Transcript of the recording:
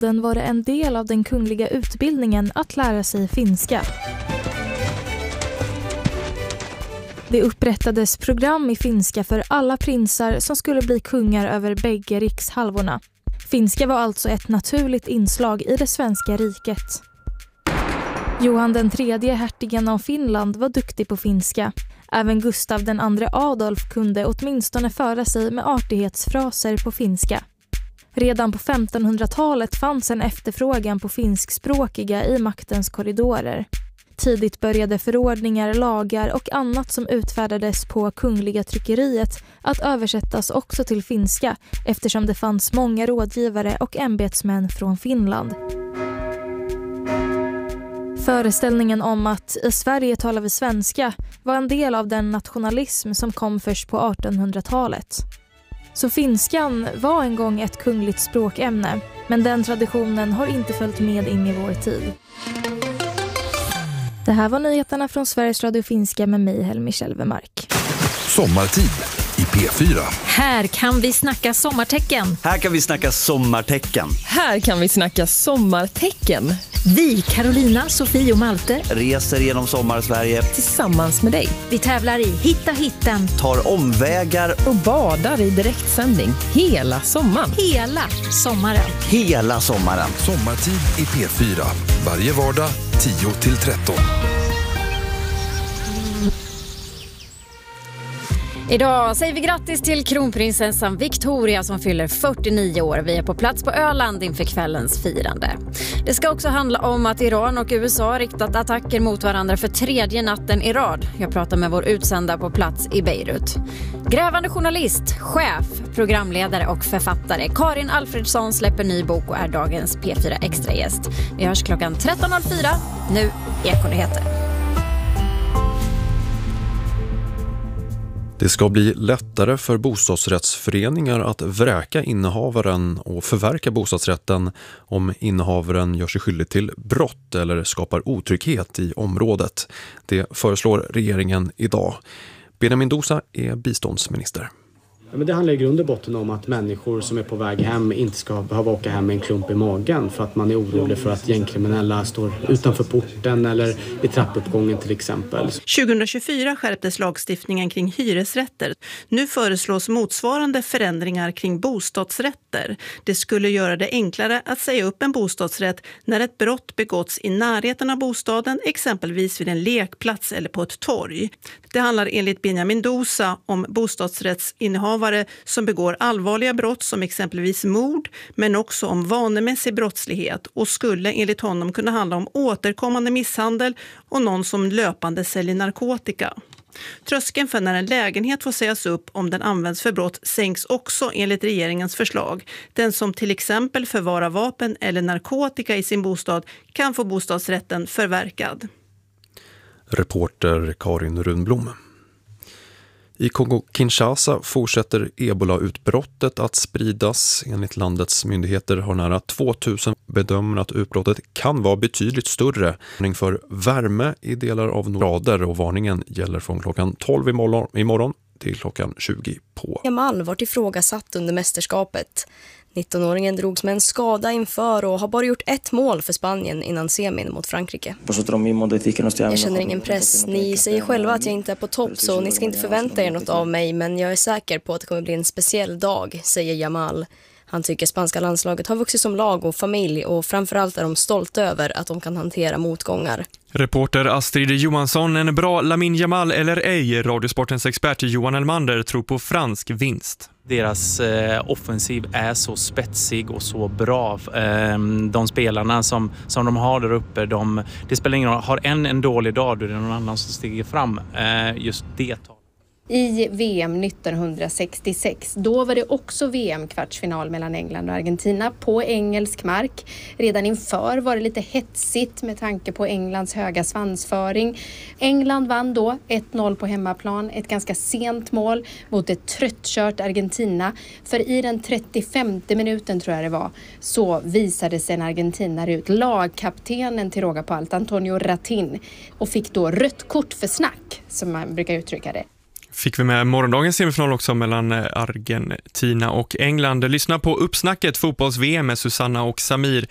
natten var det en del av den kungliga utbildningen att lära sig finska. Det upprättades program i finska för alla prinsar som skulle bli kungar över bägge rikshalvorna. Finska var alltså ett naturligt inslag i det svenska riket. Johan den tredje, hertigen av Finland, var duktig på finska. Även Gustav den andre Adolf kunde åtminstone föra sig med artighetsfraser på finska. Redan på 1500-talet fanns en efterfrågan på finskspråkiga i maktens korridorer. Tidigt började förordningar, lagar och annat som utfärdades på kungliga tryckeriet att översättas också till finska eftersom det fanns många rådgivare och ämbetsmän från Finland. Föreställningen om att i Sverige talar vi svenska var en del av den nationalism som kom först på 1800-talet. Så finskan var en gång ett kungligt språkämne, men den traditionen har inte följt med in i vår tid. Det här var nyheterna från Sveriges Radio Finska med mig, Helmi Kjellvemark. Sommartid i P4. Här kan vi snacka sommartecken. Här kan vi snacka sommartecken. Här kan vi snacka sommartecken. Vi, Carolina, Sofie och Malte, reser genom Sommarsverige tillsammans med dig. Vi tävlar i Hitta hitten. Tar omvägar och badar i direktsändning hela sommaren. Hela sommaren. Hela sommaren. Sommartid i P4. Varje vardag 10-13. Idag säger vi grattis till kronprinsessan Victoria som fyller 49 år. Vi är på plats på Öland inför kvällens firande. Det ska också handla om att Iran och USA riktat attacker mot varandra för tredje natten i rad. Jag pratar med vår utsända på plats i Beirut. Grävande journalist, chef, programledare och författare Karin Alfredsson släpper ny bok och är dagens P4 extra gäst. Vi hörs klockan 13.04. Nu Ekonyheter. Det ska bli lättare för bostadsrättsföreningar att vräka innehavaren och förverka bostadsrätten om innehavaren gör sig skyldig till brott eller skapar otrygghet i området. Det föreslår regeringen idag. Benjamin Dosa är biståndsminister. Ja, men det handlar i grund och botten om att människor som är på väg hem inte ska behöva åka hem med en klump i magen för att man är orolig för att gängkriminella står utanför porten eller i trappuppgången till exempel. 2024 skärptes lagstiftningen kring hyresrätter. Nu föreslås motsvarande förändringar kring bostadsrätter. Det skulle göra det enklare att säga upp en bostadsrätt när ett brott begåtts i närheten av bostaden, exempelvis vid en lekplats eller på ett torg. Det handlar enligt Benjamin Dosa om bostadsrättsinnehavare som begår allvarliga brott som exempelvis mord, men också om vanemässig brottslighet och skulle enligt honom kunna handla om återkommande misshandel och någon som löpande säljer narkotika. Tröskeln för när en lägenhet får sägas upp om den används för brott sänks också enligt regeringens förslag. Den som till exempel förvarar vapen eller narkotika i sin bostad kan få bostadsrätten förverkad. Reporter Karin Rundblom. I Kongo-Kinshasa fortsätter ebola-utbrottet att spridas. Enligt landets myndigheter har nära 2000 bedömer att utbrottet kan vara betydligt större. Varning för värme i delar av grader och varningen gäller från klockan 12 imorgon till klockan 20 på. Jamal var ifrågasatt under mästerskapet. 19-åringen drogs med en skada inför och har bara gjort ett mål för Spanien innan semin mot Frankrike. Jag känner ingen press. Ni säger själva att jag inte är på topp så ni ska inte förvänta er något av mig, men jag är säker på att det kommer bli en speciell dag, säger Jamal. Han tycker spanska landslaget har vuxit som lag och familj och framförallt är de stolta över att de kan hantera motgångar. Reporter Astrid Johansson, en bra Lamine Yamal eller ej? Radiosportens expert Johan Elmander tror på fransk vinst. Deras offensiv är så spetsig och så bra. De spelarna som de har där uppe, det spelar ingen roll. Har en dålig dag, då är det någon annan som stiger fram. Just det. I VM 1966, då var det också VM-kvartsfinal mellan England och Argentina på engelsk mark. Redan inför var det lite hetsigt med tanke på Englands höga svansföring. England vann då 1-0 på hemmaplan, ett ganska sent mål mot ett tröttkört Argentina. För i den 35:e minuten tror jag det var, så visade sig en argentinare ut, lagkaptenen till råga på allt, Antonio Ratin, och fick då rött kort för snack, som man brukar uttrycka det. Fick vi med morgondagens semifinal också mellan Argentina och England. Lyssna på Uppsnacket fotbolls-VM med Susanna och Samir